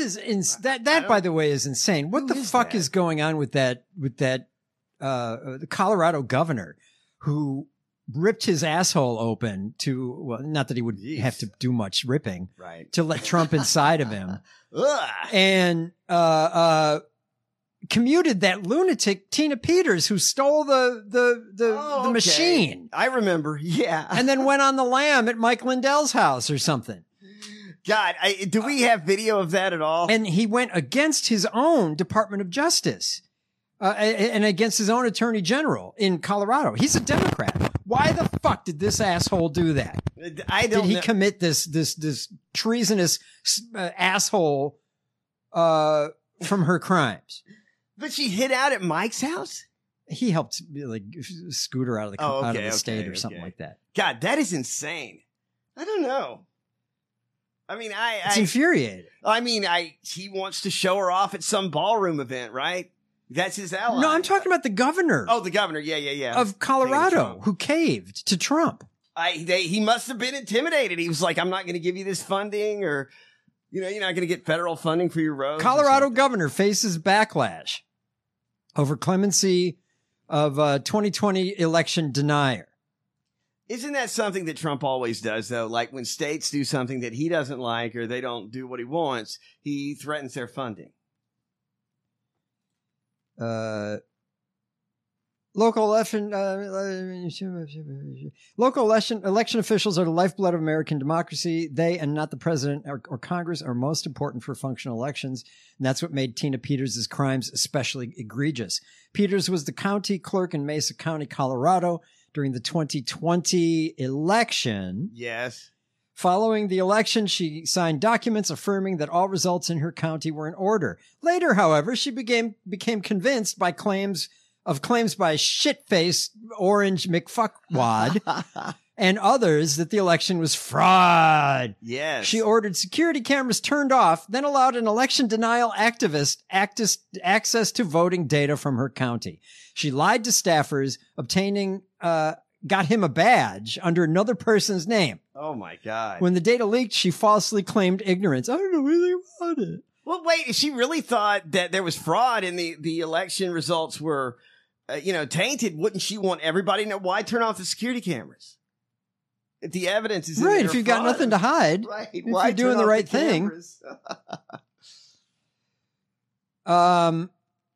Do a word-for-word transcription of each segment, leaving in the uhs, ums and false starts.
is ins- that that by the way is insane. What the fuck that? is going on with that with that uh the Colorado governor who ripped his asshole open to, well, not that he would Jeez. have to do much ripping, Right. to let Trump inside of him, Ugh. and uh uh commuted that lunatic Tina Peters who stole the the the, Oh, the okay. machine I remember. Yeah. and then went on the lam at Mike Lindell's house or something. God, I, do we have video of that at all? And he went against his own Department of Justice uh, and against his own Attorney General in Colorado. He's a Democrat. Why the fuck did this asshole do that? I don't Did he know. commit this this this treasonous uh, asshole uh, from her crimes? But she hid out at Mike's house? He helped like scoot her out of the Oh, okay, out of the okay, state or something okay. like that. God, that is insane. I don't know. I mean, I, It's I, infuriating. I mean, I, he wants to show her off at some ballroom event, right? That's his ally. No, I'm talking about the governor Oh, the governor. Yeah, yeah, yeah. of Colorado Trump. who caved to Trump. I, they, he must have been intimidated. He was like, I'm not going to give you this funding, or, you know, you're not going to get federal funding for your roads. or Colorado something. governor faces backlash over clemency of uh, twenty twenty election denier. Isn't that something that Trump always does, though? Like when states do something that he doesn't like or they don't do what he wants, he threatens their funding. Uh, local election, uh, local election, election officials are the lifeblood of American democracy. They and not the president or, or Congress are most important for functional elections. And that's what made Tina Peters' crimes especially egregious. Peters was the county clerk in Mesa County, Colorado during the twenty twenty election. Yes. Following the election, she signed documents affirming that all results in her county were in order. Later, however, she became became convinced by claims of claims by shit-faced Orange McFuckwad and others that the election was fraud. Yes. She ordered security cameras turned off, then allowed an election denial activist actis- access to voting data from her county. She lied to staffers, obtaining uh, got him a badge under another person's name. Oh, my God. When the data leaked, she falsely claimed ignorance. I don't know anything about it. Well, wait, she really thought that there was fraud and the, the election results were, uh, you know, tainted. Wouldn't she want everybody to know? Why turn off the security cameras? If the evidence is in Right, there if you've fraud, got nothing to hide, right, if why you're doing turn the off right thing. cameras? Um,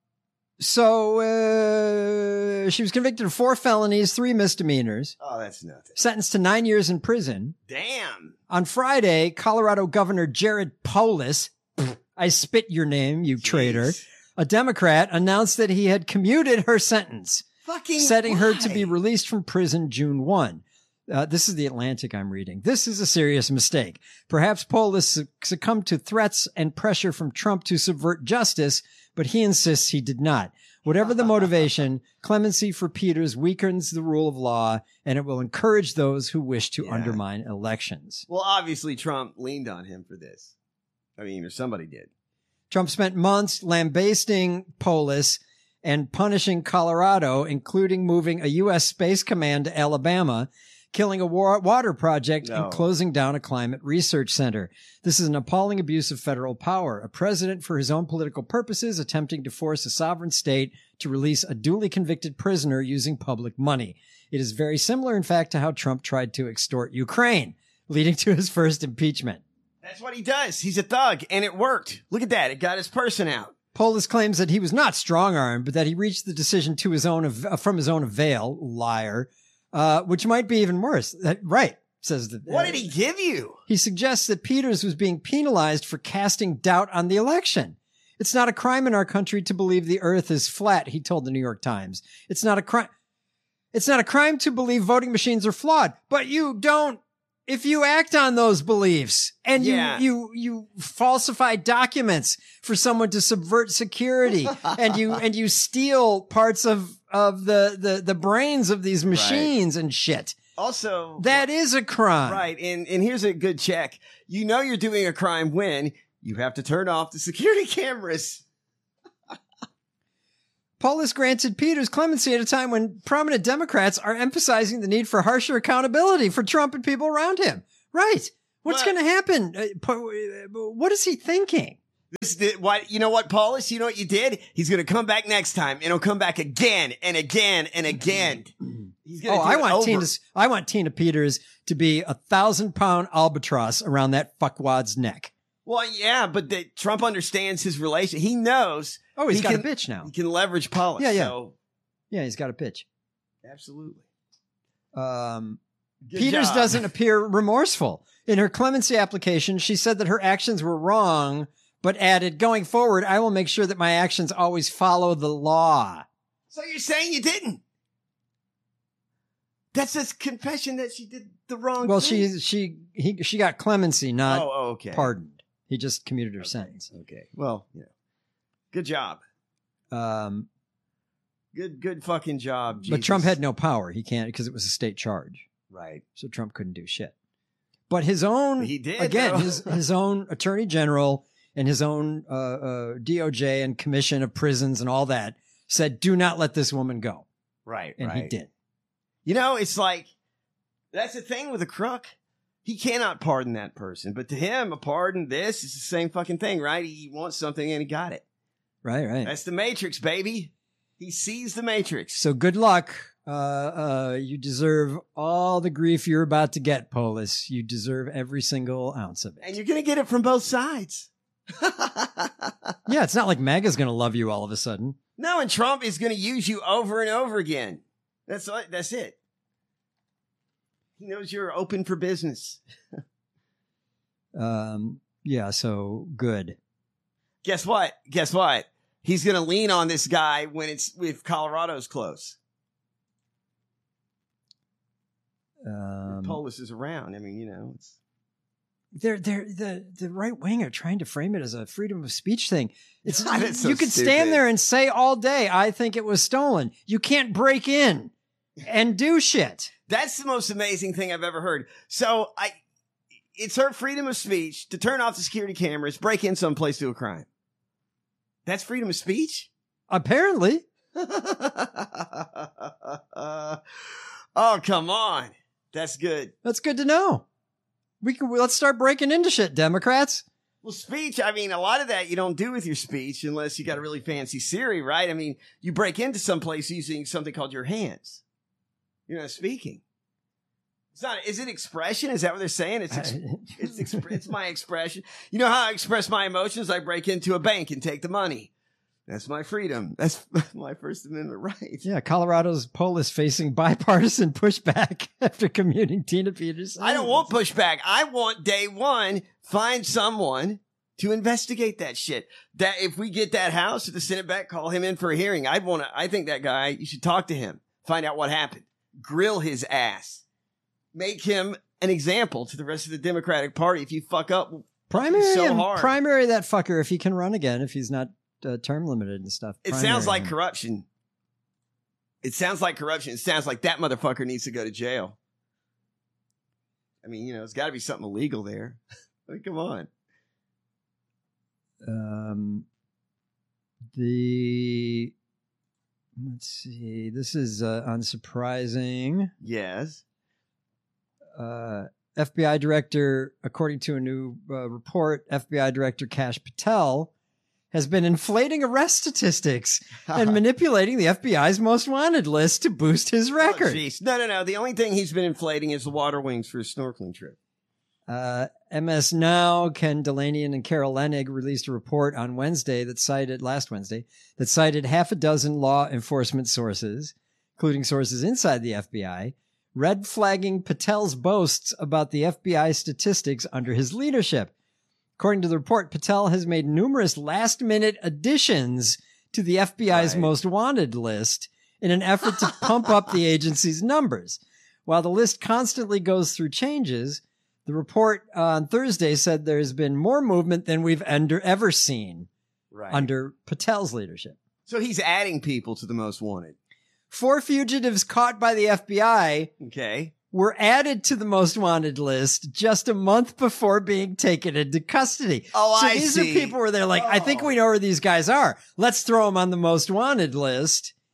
so uh, she was convicted of four felonies, three misdemeanors, Oh, that's nothing. sentenced to nine years in prison. Damn. On Friday, Colorado Governor Jared Polis, I spit your name, you traitor, a Democrat, announced that he had commuted her sentence, Fucking setting her to why? be released from prison June first. Uh, this is the Atlantic I'm reading. This is a serious mistake. Perhaps Polis suc- succumbed to threats and pressure from Trump to subvert justice, but he insists he did not. Whatever the motivation, clemency for Peters weakens the rule of law, and it will encourage those who wish to Yeah. undermine elections. Well, obviously, Trump leaned on him for this. I mean, or somebody did. Trump spent months lambasting Polis and punishing Colorado, including moving a U S Space Command to Alabama, killing a war- water project, No. and closing down a climate research center. This is an appalling abuse of federal power. A president, for his own political purposes, attempting to force a sovereign state to release a duly convicted prisoner using public money. It is very similar, in fact, to how Trump tried to extort Ukraine, leading to his first impeachment. That's what he does. He's a thug, and it worked. Look at that. It got his person out. Polis claims that he was not strong-armed, but that he reached the decision to his own av- uh, from his own avail. Liar. Uh, which might be even worse. That, right, says the. What uh, did he give you? He suggests that Peters was being penalized for casting doubt on the election. It's not a crime in our country to believe the earth is flat, he told the New York Times. It's not a crime. It's not a crime to believe voting machines are flawed, but you don't, if you act on those beliefs and you, Yeah. you, you falsify documents for someone to subvert security and you, and you steal parts of, of the, the, the brains of these machines and shit. Also, That is a crime. right. And, and here's a good check. You know you're doing a crime when you have to turn off the security cameras. Polis granted Peters clemency at a time when prominent Democrats are emphasizing the need for harsher accountability for Trump and people around him. Right. What's But- going to happen? Uh, po- uh, What is he thinking? This did what you know what, Paulus? You know what you did? He's gonna come back next time, and he'll come back again and again and again. He's gonna oh, do I it want over. Tina. I want Tina Peters to be a thousand pound albatross around that fuckwad's neck. Well, yeah, but the, Trump understands his relation. He knows. Oh, he's he got can, a bitch now. He can leverage Paulus. Yeah, yeah, so. yeah. He's got a bitch. Absolutely. Um, Good Peters job. doesn't appear remorseful in her clemency application. She said that her actions were wrong, but added, "Going forward, I will make sure that my actions always follow the law." So you're saying you didn't? That's a confession that she did the wrong Well, thing. she she he she got clemency, not oh, oh, okay. pardoned. He just commuted her Okay. sentence. Okay. Well, yeah. Good job. Um, Good, good fucking job. Jesus. but Trump had no power. He can't because it was a state charge, right. so Trump couldn't do shit. But his own, But he did again, though. his his own attorney general and his own uh, uh, D O J and commission of prisons and all that said, "Do not let this woman go," Right. and right. he did. You know, it's like that's the thing with a crook. He cannot pardon that person, but to him, a pardon, this is the same fucking thing, right? He wants something and he got it. Right, right. That's the Matrix, baby. He sees the Matrix. So good luck. Uh, uh, you deserve all the grief you're about to get, Polis. You deserve every single ounce of it. And you're going to get it from both sides. Yeah, it's not like MAGA's going to love you all of a sudden. No, and Trump is going to use you over and over again. That's what, that's it. He knows you're open for business. Um, yeah, so good. Guess what? Guess what? He's going to lean on this guy when it's if Colorado's close. Um, Polis is around. I mean, you know, it's they're they're the the right wing are trying to frame it as a freedom of speech thing. It's God, it's so you could stupid. stand there and say all day, "I think it was stolen." You can't break in and do shit. That's the most amazing thing I've ever heard. So I, it's her freedom of speech to turn off the security cameras, break in someplace, do a crime. That's freedom of speech? Apparently, Oh, come on. That's good. that's good to know. We can let's start breaking into shit, Democrats. Well, speech, I mean, a lot of that you don't do with your speech unless you got a really fancy Siri, right? I mean, you break into someplace using something called your hands. You're not speaking. It's not, is it expression? Is that what they're saying? It's, ex- it's, exp- it's my expression. You know how I express my emotions? I break into a bank and take the money. That's my freedom. That's my First Amendment right. Yeah, Colorado's Polis facing bipartisan pushback after commuting Tina Peters. I don't want pushback. I want day one, find someone to investigate that shit. That if we get that house or the Senate back, call him in for a hearing. I'd want to, I think that guy, you should talk to him, find out what happened, grill his ass, make him an example to the rest of the Democratic Party. If you fuck up, primary so and hard. primary that fucker if he can run again, if he's not uh, term limited and stuff. It Primary sounds like him. corruption. It sounds like corruption. It sounds like that motherfucker needs to go to jail. I mean, you know, it's got to be something illegal there. I mean, come on. Um, the let's see. This is uh, unsurprising. Yes. Uh, F B I director, according to a new uh, report, F B I Director Kash Patel has been inflating arrest statistics and manipulating the F B I's most wanted list to boost his record. Oh, jeez. No, no, no. The only thing he's been inflating is the water wings for his snorkeling trip. Uh, M S Now, Ken Delanian and Carol Lenig released a report on Wednesday that cited, last Wednesday, that cited half a dozen law enforcement sources, including sources inside the F B I, red flagging Patel's boasts about the F B I statistics under his leadership. According to the report, Patel has made numerous last-minute additions to the F B I's Right. most wanted list in an effort to pump up the agency's numbers. While the list constantly goes through changes, the report on Thursday said there's been more movement than we've under, ever seen Right. under Patel's leadership. So he's adding people to the most wanted. Four fugitives caught by the F B I Okay. were added to the most wanted list just a month before being taken into custody. Oh, so I these see. are people where they're like, I think Oh. we know where these guys are. Let's throw them on the most wanted list.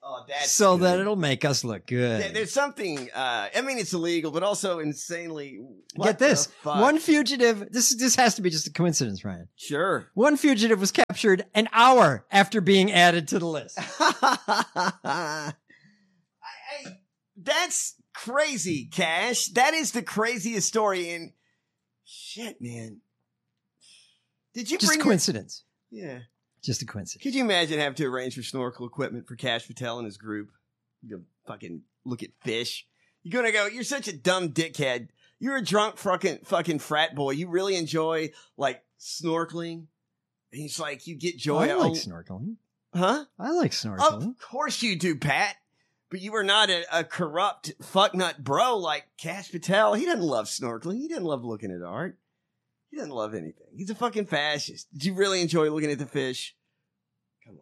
Oh, that's so good. that it'll make us look good. There- There's something. Uh, I mean, it's illegal, but also insanely. What Get this: the fuck? one fugitive. This this has to be just a coincidence, Ryan. Sure. One fugitive was captured an hour after being added to the list. I, I, that's crazy, Cash. That is the craziest story. And shit, man. Did you Just bring a coincidence. Your, yeah. Just a coincidence. Could you imagine having to arrange for snorkel equipment for Cash Patel and his group? You go fucking look at fish. You're gonna go. You're such a dumb dickhead. You're a drunk fucking fucking frat boy. You really enjoy like snorkeling. And he's like, you get joy. I like oh, snorkeling. huh? I like snorkeling. Of course you do, Pat. But you are not a, a corrupt fucknut bro like Cash Patel. He doesn't love snorkeling. He doesn't love looking at art. He doesn't love anything. He's a fucking fascist. Did you really enjoy looking at the fish? Come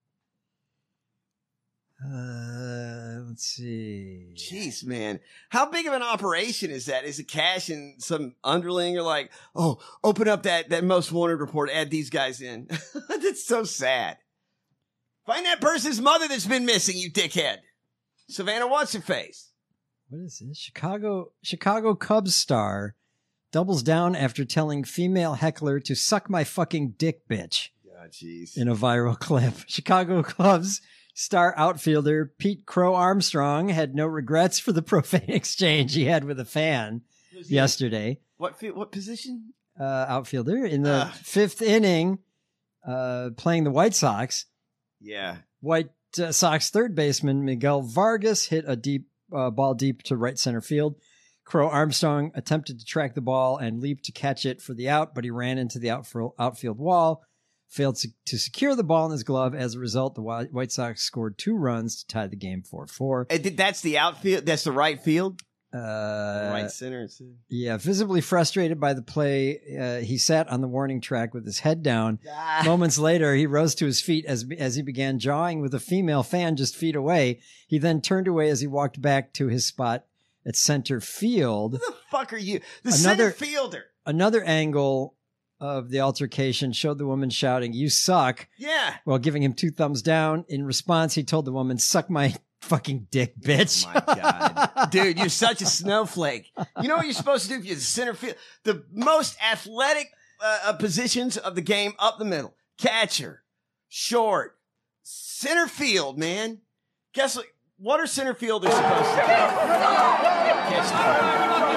on. Uh, let's see. Jeez, man. How big of an operation is that? Is it Cash and some underling are like, oh, open up that, that most wanted report, add these guys in. That's so sad. Find that person's mother that's been missing, you dickhead. Savannah, what's her face? What is this? Chicago Chicago Cubs star doubles down after telling female heckler to suck my fucking dick, bitch. God, jeez. In a viral clip. Chicago Cubs star outfielder Pete Crow Armstrong had no regrets for the profane exchange he had with a fan yesterday. What fi- what position? Uh, outfielder in the Ugh. fifth inning, uh, playing the White Sox. Yeah. White uh, Sox third baseman Miguel Vargas hit a deep uh, ball deep to right center field. Crow Armstrong attempted to track the ball and leap to catch it for the out, but he ran into the outfield, outfield wall, failed to, to secure the ball in his glove. As a result, the White Sox scored two runs to tie the game four four. That's the outfield. That's the right field. Uh, right center. Yeah, visibly frustrated by the play, uh, he sat on the warning track with his head down. Ah. Moments later, he rose to his feet as as he began jawing with a female fan just feet away. He then turned away as he walked back to his spot at center field. Who the fuck are you? The Another- center fielder. Another angle of the altercation showed the woman shouting, "You suck," Yeah. while giving him two thumbs down. In response, he told the woman, "Suck my fucking dick, bitch." Oh my God. Dude, you're such a snowflake. You know what you're supposed to do if you're the center field? The most athletic uh, uh, positions of the game up the middle. Catcher, short, center field, man. Guess what? What are center fielders supposed to do? Catch the ball.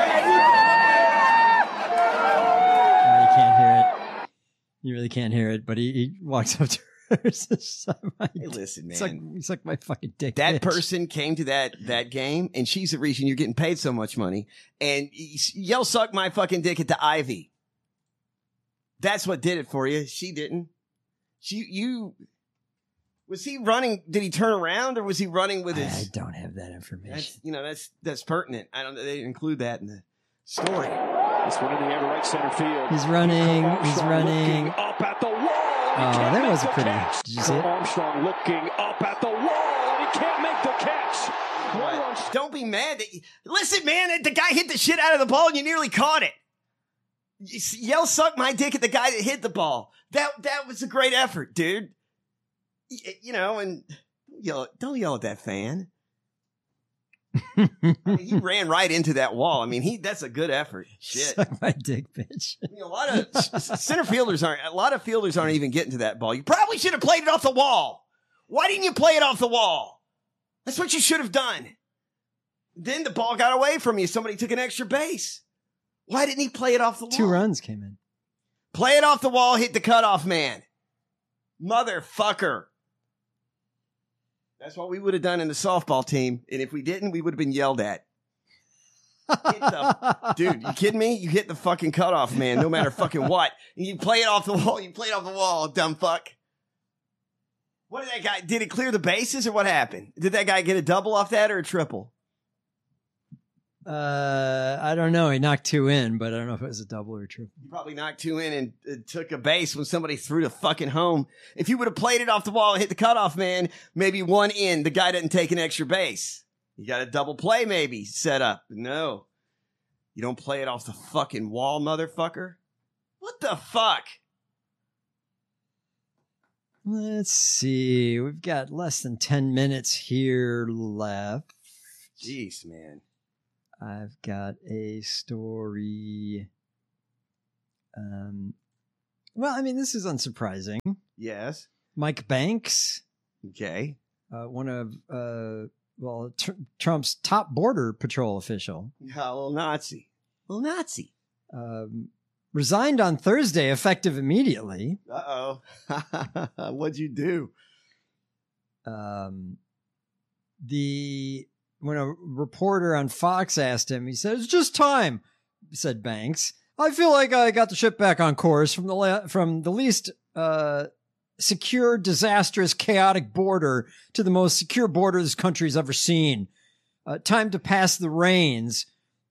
No, you can't hear it. You really can't hear it, but he, he walks up to her. Hey, listen, man. It's like, it's like my fucking dick. That bitch. person came to that that game, and she's the reason you're getting paid so much money. And yell, suck my fucking dick at the Ivy. That's what did it for you. She didn't. She, you, was he running? Did he turn around, or was he running with his? I don't have that information. That's, you know, that's that's pertinent. I don't. They didn't include that in the story. This one in the air, right center field. He's running. He's Armstrong running. looking up at the wall. He Oh, can't that make was a the pretty. catch. Did you see it? Armstrong looking up at the wall, and he can't make the catch. One run What? Don't be mad. That you, listen, man. The guy hit the shit out of the ball, and you nearly caught it. You s- Yell, suck my dick at the guy that hit the ball. That that was a great effort, dude. Y- You know, and don't yell, don't yell at that fan. I mean, he ran right into that wall. I mean, he that's a good effort. Shit. Suck my dick, bitch. I mean, a lot of s- s- center fielders aren't. A lot of fielders aren't even getting to that ball. You probably should have played it off the wall. Why didn't you play it off the wall? That's what you should have done. Then the ball got away from you. Somebody took an extra base. Why didn't he play it off the wall? Two runs came in. Play it off the wall. Hit the cutoff man. Motherfucker. That's what we would have done in the softball team. And if we didn't, we would have been yelled at. Hit the, dude, you kidding me? You hit the fucking cutoff, man, no matter fucking what. And you play it off the wall. You play it off the wall, dumb fuck. What did that guy, did it clear the bases or what happened? Did that guy get a double off that or a triple? Uh, I don't know. He knocked two in, but I don't know if it was a double or a triple. You probably knocked two in and uh, took a base when somebody threw the fucking home. If you would have played it off the wall and hit the cutoff man, maybe one in, the guy doesn't take an extra base. You got a double play maybe set up. No. You don't play it off the fucking wall, motherfucker. What the fuck? Let's see. We've got less than ten minutes here left. Jeez, man. I've got a story. Um, well, I mean, this is unsurprising. Yes. Mike Banks, Okay. uh, one of uh, well tr- Trump's top border patrol official, Yeah, a little Nazi. A little Nazi. um, resigned on Thursday, effective immediately. Uh oh. What'd you do? Um, the when a reporter on Fox asked him, he said, "It's just time," said Banks. "I feel like I got the ship back on course from the la- from the least uh, secure, disastrous, chaotic border to the most secure border this country's ever seen. Uh, time to pass the reins."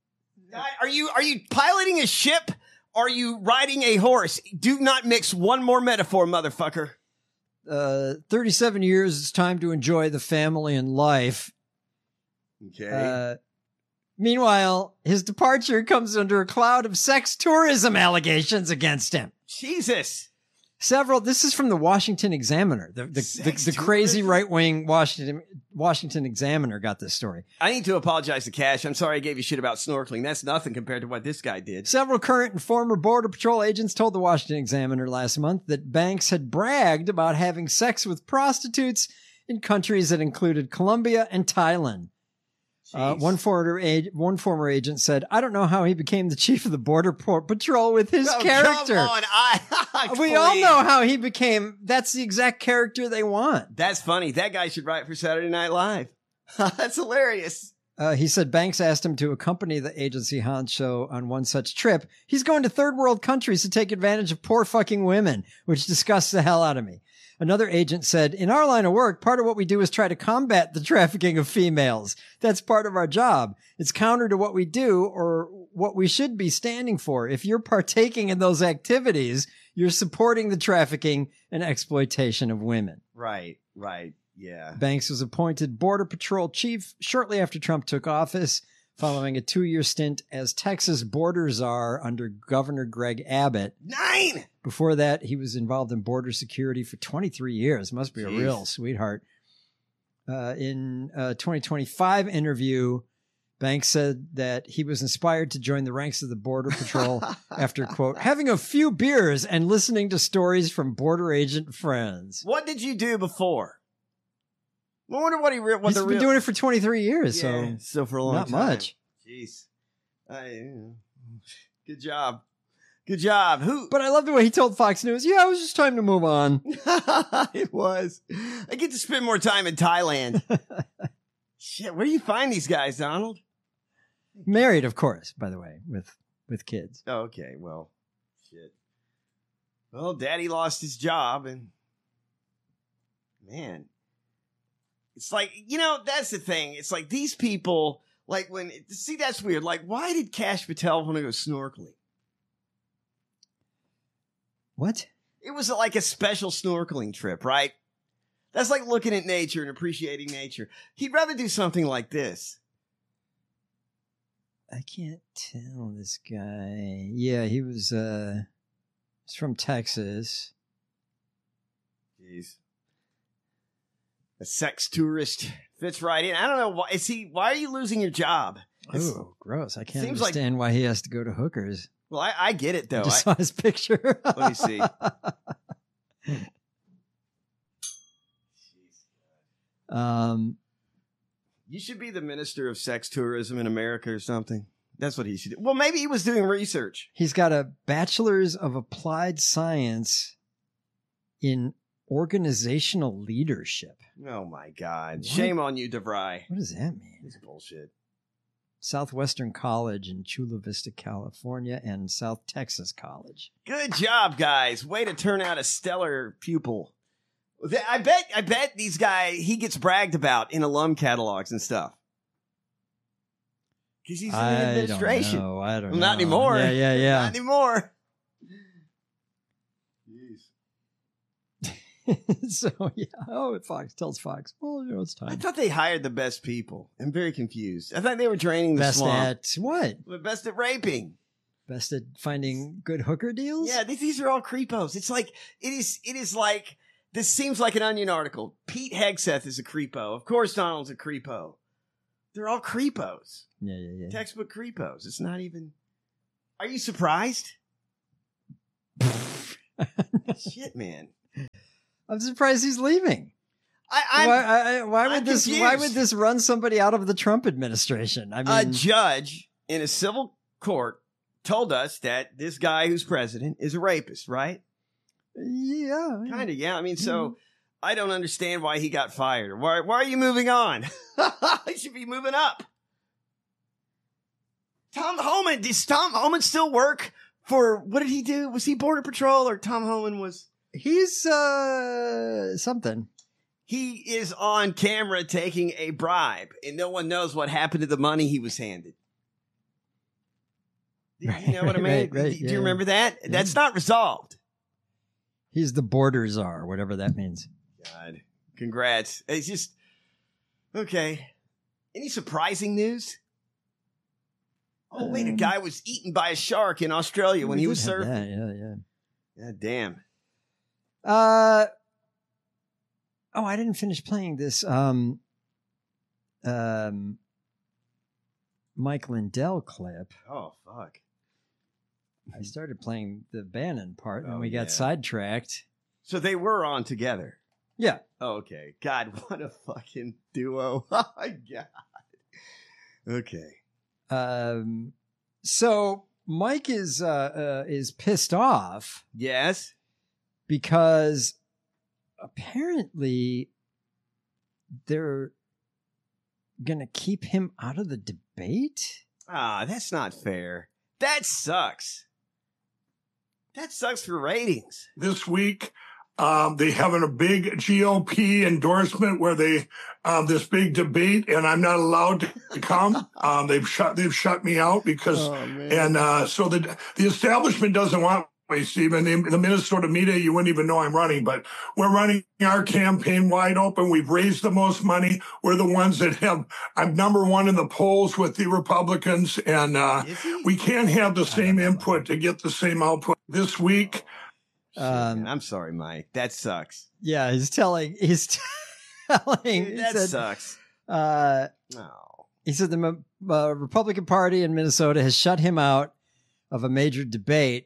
Are you are you piloting a ship? Are you riding a horse? Do not mix one more metaphor, motherfucker. Uh, thirty-seven years. It's time to enjoy the family and life. Okay. Uh, meanwhile, his departure comes under a cloud of sex tourism allegations against him. Jesus. Several. This is from the Washington Examiner. The the, the, Sex the crazy tourism? right wing Washington Washington Examiner got this story. I need to apologize to Cash. I'm sorry I gave you shit about snorkeling. That's nothing compared to what this guy did. Several current and former Border Patrol agents told the Washington Examiner last month that Banks had bragged about having sex with prostitutes in countries that included Colombia and Thailand. Uh, Jeez. one former ag- one former agent said, "I don't know how he became the chief of the Border Por- Patrol with his Oh, character." Come on. I, We all please. know how he became. That's the exact character they want. That's funny. That guy should write for Saturday Night Live. That's hilarious. Uh, he said Banks asked him to accompany the agency honcho on one such trip. He's going to third world countries to take advantage of poor fucking women, which disgusts the hell out of me. Another agent said, "In our line of work, part of what we do is try to combat the trafficking of females. That's part of our job. It's counter to what we do or what we should be standing for. If you're partaking in those activities, you're supporting the trafficking and exploitation of women." Right, right. Yeah. Banks was appointed Border Patrol chief shortly after Trump took office, following a two-year stint as Texas border czar under Governor Greg Abbott. Nine. Before that, he was involved in border security for twenty-three years. Must be a Jeez. real sweetheart. Uh, in a twenty twenty-five interview, Banks said that he was inspired to join the ranks of the Border Patrol after, quote, "having a few beers and listening to stories from border agent friends." What did you do before? I wonder what he re- what He's the been real doing it for twenty-three years, Yeah, so so for a long not time. much. Jeez. I, good job. Good job. Who? But I love the way he told Fox News, "Yeah, it was just time to move on." It was. I get to spend more time in Thailand. Shit, where do you find these guys, Donald? Married, of course, by the way, with with kids. Oh, okay, well, shit. Well, Daddy lost his job, and man, it's like, you know, that's the thing. It's like these people, like when, see, that's weird. Like, why did Cash Patel want to go snorkeling? What? It was like a special snorkeling trip, right? That's like looking at nature and appreciating nature. He'd rather do something like this. I can't tell this guy. Yeah, he was uh he's from Texas. Jeez. A sex tourist fits right in. I don't know why. Is he? Why are you losing your job? It's- Oh, gross. I can't seems like- understand why he has to go to hookers. well, I, I get it though. I just I, saw his picture. let me see. um You should be the minister of sex tourism in America or something. That's what he should do. Well, maybe he was doing research. he's got a bachelor's of applied science in organizational leadership. Oh my God. What? Shame on you, DeVry. What does that mean? This bullshit. Southwestern College in Chula Vista, California, and South Texas College. Good job, guys. Way to turn out a stellar pupil. I bet, I bet these guys, he gets bragged about in alum catalogs and stuff. Because he's in I administration. don't know. I don't Well, know. not anymore. Yeah, yeah, yeah. Not anymore. So yeah. Oh, Fox tells Fox, well, you know, it's I time. thought they hired the best people. I'm very confused. I thought they were draining the Best swamp. at what? The best at raping. Best at finding good hooker deals? Yeah, these, these are all creepos. It's like it is. It is like This seems like an Onion article. Pete Hegseth is a creepo. Of course Donald's a creepo. They're all creepos. Yeah, yeah, yeah. Textbook creepos. It's not even... Are you surprised? Shit, man. I'm surprised he's leaving. I, I'm, why, I, why would I'm this? confused. Why would this run somebody out of the Trump administration? I mean, a judge in a civil court told us that this guy who's president is a rapist, right? Yeah, kind of. Yeah, I mean, so I don't understand why he got fired. Why? Why are you moving on? He should be moving up. Tom Homan. Does Tom Homan still work for? What did he do? Was he Border Patrol or Tom Homan was? He's uh something. He is on camera taking a bribe, and no one knows what happened to the money he was handed. Do you know what I mean? Right, right, do, do yeah. you remember that? Yeah. That's not resolved. He's the border czar, whatever that means. God, congrats. It's just, okay. Any surprising news? Oh, wait, a Um, guy was eaten by a shark in Australia when We he did was have surfing. that, Yeah, yeah. God damn. Uh oh, I didn't finish playing this. Um, um, Mike Lindell clip. Oh, fuck. I started playing the Bannon part, and Oh, we got yeah. sidetracked. So they were on together. Yeah. Oh, okay. God, what a fucking duo. Oh, my God. Okay. Um, so Mike is uh, uh is pissed off Yes. because apparently they're gonna keep him out of the debate. Ah, that's not fair. That sucks. That sucks for ratings. This week, um, they having a big G O P endorsement where they um, this big debate, and I'm not allowed to come. um, they've shut they've shut me out because, Oh, man. and uh, so the the establishment doesn't want me, Stephen. The, the Minnesota media, you wouldn't even know I'm running, but we're running our campaign wide open. We've raised the most money. We're the ones that have. I'm number one in the polls with the Republicans, and uh, Is he? we can't have the same input to get the same output. This week, Shit, Um, man. I'm sorry, Mike. That sucks. Yeah, he's telling he's telling. Dude, he that said, sucks. uh, No. he said the uh, Republican Party in Minnesota has shut him out of a major debate.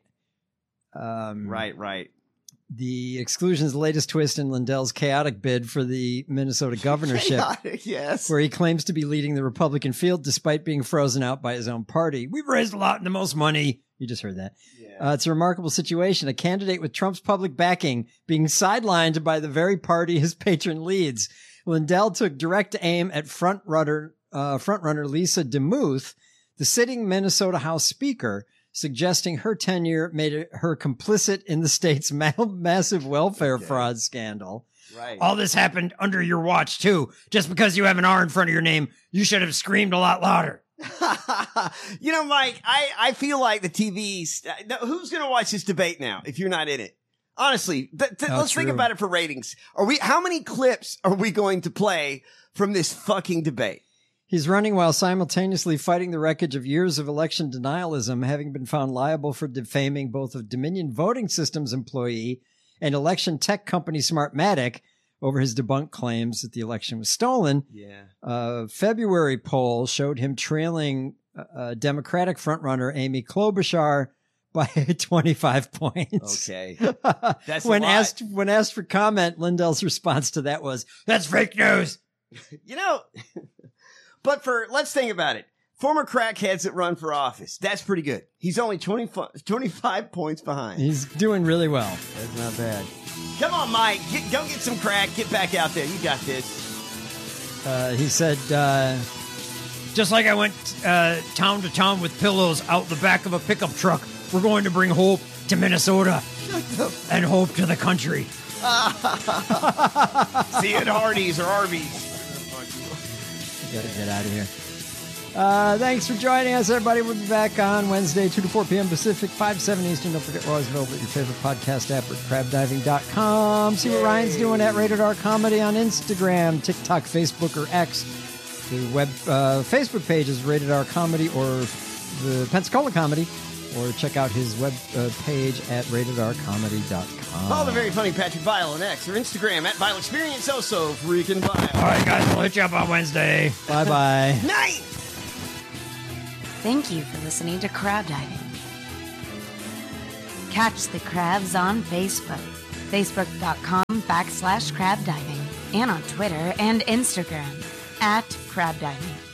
Um, Right, right. The exclusion's the latest twist in Lindell's chaotic bid for the Minnesota governorship, Chaotic, yes. where he claims to be leading the Republican field despite being frozen out by his own party. We've raised a lot and the most money. You just heard that. Yeah. Uh, it's a remarkable situation. A candidate with Trump's public backing being sidelined by the very party his patron leads. Lindell took direct aim at frontrunner, uh, frontrunner Lisa DeMuth, the sitting Minnesota House Speaker, suggesting her tenure made her complicit in the state's ma- massive welfare Okay. fraud scandal. Right. All this happened under your watch, too. Just because you have an R in front of your name, you should have screamed a lot louder. You know, Mike, I, I feel like the T V's. Uh, who's going to watch this debate now if you're not in it? Honestly, th- th- Oh, let's think true. about it for ratings. Are we? How many clips are we going to play from this fucking debate? He's running while simultaneously fighting the wreckage of years of election denialism, having been found liable for defaming both a Dominion Voting Systems employee and election tech company Smartmatic over his debunked claims that the election was stolen. Yeah. A February poll showed him trailing uh, Democratic frontrunner Amy Klobuchar by twenty-five points. Okay. That's a when lot. asked when asked for comment, Lindell's response to that was, "That's fake news." You know, but for let's think about it. Former crackheads that run for office. That's pretty good. He's only twenty-five, twenty-five points behind. He's doing really well. That's not bad. Come on, Mike. Get, go get some crack. Get back out there. You got this. Uh, he said, uh, just like I went uh, town to town with pillows out the back of a pickup truck, we're going to bring hope to Minnesota and hope to the country. See you at Hardee's or Arby's. Gotta get out of here. Uh, thanks for joining us, everybody. We'll be back on Wednesday, two to four p.m. Pacific, five to seven Eastern. Don't forget, we're always available at your favorite podcast app or crab diving dot com. See what Ryan's doing at Rated R Comedy on Instagram, TikTok, Facebook, or X. The web uh, Facebook page is Rated R Comedy or the Pensacola Comedy. or check out his web uh, page at rated r comedy dot com. Follow the very funny Patrick Vile on X or Instagram at Vile Experience. Also, freaking Vile. All right, guys, we'll hit you up on Wednesday. Bye bye. Night. Thank you for listening to Crab Diving. Catch the crabs on Facebook, facebook.com backslash crab diving, and on Twitter and Instagram at crab diving.